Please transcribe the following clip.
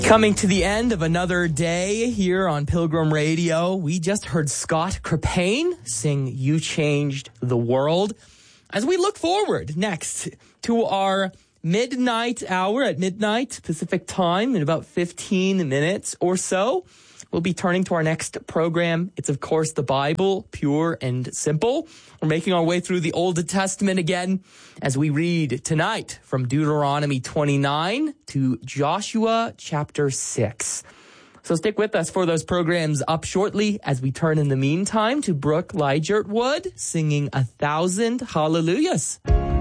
Coming to the end of another day here on Pilgrim Radio, we just heard Scott Crepane sing You Changed the World. As we look forward next to our midnight hour at midnight Pacific time in about 15 minutes or so, we'll be turning to our next program. It's, of course, the Bible, pure and simple. We're making our way through the Old Testament again as we read tonight from Deuteronomy 29 to Joshua chapter 6. So stick with us for those programs up shortly as we turn in the meantime to Brooke Lygertwood singing 1,000 Hallelujahs.